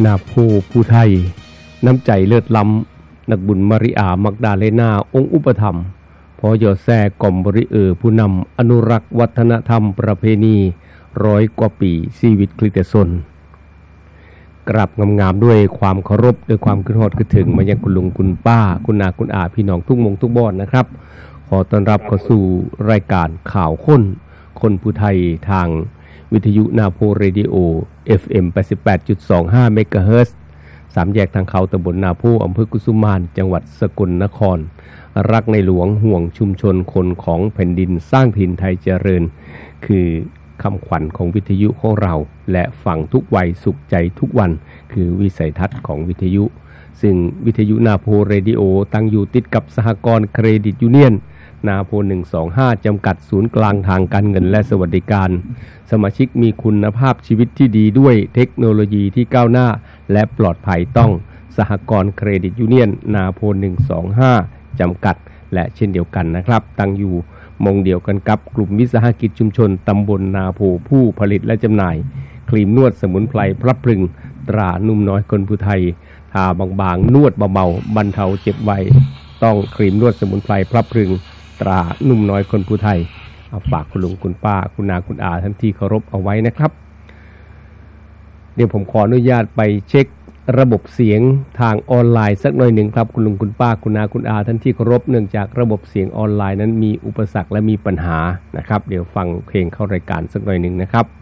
นาโพผู้ไทยน้ำใจเลิศล้ำนักบุญมาริอามักดาเลนาองค์อุปถัมภ์พอยอแซ่กล่อมบริผู้นำอนุรักษ์วัฒนธรรมประเพณี100 กว่าปีชีวิตคริสตชนกราบงามๆด้วยความเคารพด้วยความคิดฮอดคิดถึงมายังคุณลุงคุณป้าคุณนาคุณอาพี่น้องทุกมงทุกบ้านนะครับขอต้อนรับเข้าสู่รายการข่าวคนผู้ไทยทางวิทยุนาโพเรดิโอ FM 88.25 เมกะเฮิรตซ์สามแยกทางเขาตำบลนาโพอำเภอกุสุมานจังหวัดสกลนครรักในหลวงห่วงชุมชนคนของแผ่นดินสร้างถิ่นไทยเจริญคือคำขวัญของวิทยุของเราและฟังทุกวัยสุขใจทุกวันคือวิสัยทัศน์ของวิทยุซึ่งวิทยุนาโพเรดิโอตั้งอยู่ติดกับสหกรณ์เครดิตยูเนียนนาโพ125จำกัดศูนย์กลางทางการเงินและสวัสดิการสมาชิกมีคุณภาพชีวิตที่ดีด้วยเทคโนโลยีที่ก้าวหน้าและปลอดภัยต้องสหกรณ์เครดิตยูเนียนนาโพ125จำกัดและเช่นเดียวกันนะครับตั้งอยู่มงเดียวกันกับกลุ่มวิสาหกิจชุมชนตำบลนาโพผู้ผลิตและจำหน่ายครีมนวดสมุนไพรพลับพรึงตรานุ่มน้อยคนผู้ไทยทาบางๆนวดเบาๆบรรเทาเจ็บไวต้องครีมนวดสมุนไพรพลับพรึงตรานุ่มน้อยคนผู้ไทยเอาฝากคุณลุงคุณป้าคุณนาคุณอาท่านที่เคารพเอาไว้นะครับเดี๋ยวผมขออนุญาตไปเช็คระบบเสียงทางออนไลน์สักหน่อยหนึ่งครับคุณลุงคุณป้าคุณนาคุณอาท่านที่เคารพเนื่องจากระบบเสียงออนไลน์นั้นมีอุปสรรคและมีปัญหานะครับเดี๋ยวฟังเพลงเข้ารายการสักหน่อยหนึ่งนะครับ